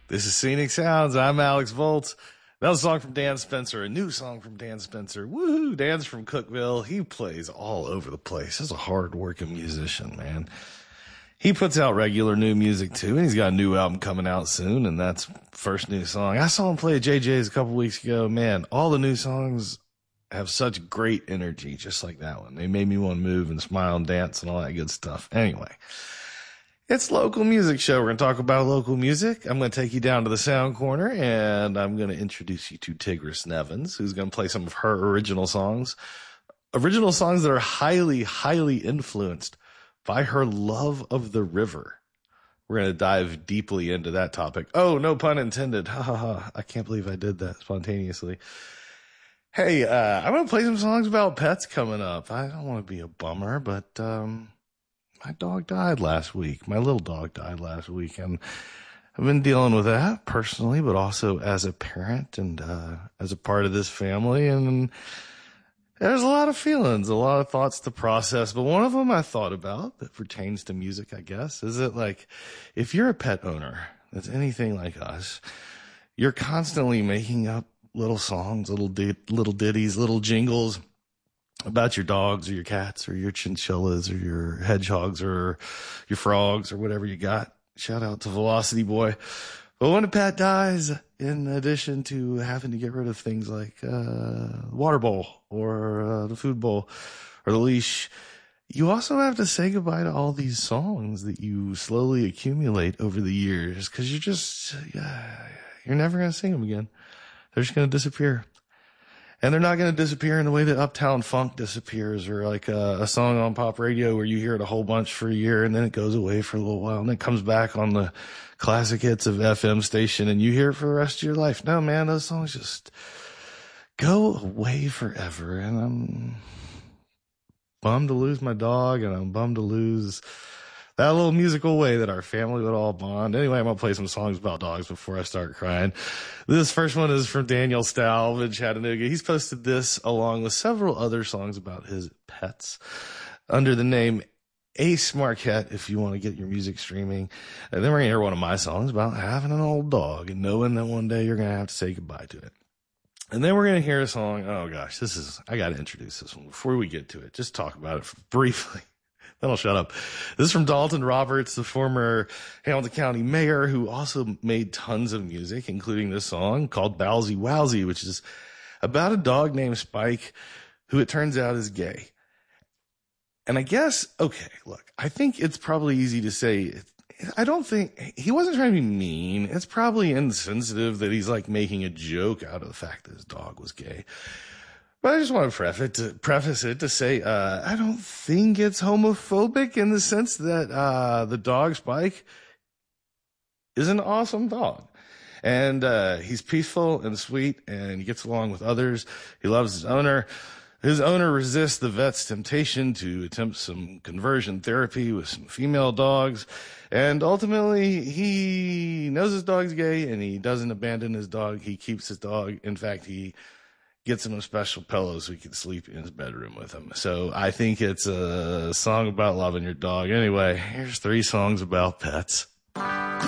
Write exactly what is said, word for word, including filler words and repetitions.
This is Scenic Sounds. I'm Alex Volt. That was a song from Dan Spencer, a new song from Dan Spencer. Woohoo! Dan's from Cookeville. He plays all over the place. He's a hard-working musician, man. He puts out regular new music, too, and he's got a new album coming out soon, and that's first new song. I saw him play at J J's a couple weeks ago. Man, all the new songs have such great energy, just like that one. They made me want to move and smile and dance and all that good stuff. Anyway, it's Local Music Show. We're going to talk about local music. I'm going to take you down to the Sound Corner, and I'm going to introduce you to Tigris Nevins, who's going to play some of her original songs. Original songs that are highly, highly influenced by her love of the river. We're going to dive deeply into that topic. Oh, no pun intended. Ha ha ha. I can't believe I did that spontaneously. Hey, uh, I'm going to play some songs about pets coming up. I don't want to be a bummer, but, um, my dog died last week. My little dog died last week, and I've been dealing with that personally, but also as a parent and uh as a part of this family. And there's a lot of feelings, a lot of thoughts to process. But one of them I thought about that pertains to music, I guess, is that, like, if you're a pet owner that's anything like us, you're constantly making up little songs, little di- little ditties, little jingles about your dogs or your cats or your chinchillas or your hedgehogs or your frogs or whatever you got. Shout out to Velocity Boy. But when a pet dies, in addition to having to get rid of things like uh water bowl or uh, the food bowl or the leash, you also have to say goodbye to all these songs that you slowly accumulate over the years, because you're just, uh, you're never going to sing them again. They're just going to disappear. And they're not going to disappear in the way that Uptown Funk disappears, or like a, a song on pop radio where you hear it a whole bunch for a year and then it goes away for a little while and it comes back on the classic hits of F M station and you hear it for the rest of your life. No, man, those songs just go away forever. And I'm bummed to lose my dog, and I'm bummed to lose that little musical way that our family would all bond. Anyway, I'm going to play some songs about dogs before I start crying. This first one is from Daniel Staub in Chattanooga. He's posted this along with several other songs about his pets under the name Ace Marquette, if you want to get your music streaming. And then we're going to hear one of my songs about having an old dog and knowing that one day you're going to have to say goodbye to it. And then we're going to hear a song. Oh, gosh, this is, I got to introduce this one before we get to it. Just talk about it briefly. Then I'll shut up. This is from Dalton Roberts, the former Hamilton County mayor, who also made tons of music, including this song called Bowsy Wowsy, which is about a dog named Spike, who it turns out is gay. And I guess, okay, look, I think it's probably easy to say, I don't think, he wasn't trying to be mean. It's probably insensitive that he's like making a joke out of the fact that his dog was gay. But I just want to preface it to, preface it to say, uh, I don't think it's homophobic in the sense that, uh, the dog Spike is an awesome dog. And, uh, he's peaceful and sweet, and he gets along with others. He loves his owner. His owner resists the vet's temptation to attempt some conversion therapy with some female dogs. And ultimately, he knows his dog's gay, and he doesn't abandon his dog. He keeps his dog. In fact, he gets him a special pillow so he can sleep in his bedroom with him. So I think it's a song about loving your dog. Anyway, here's three songs about pets.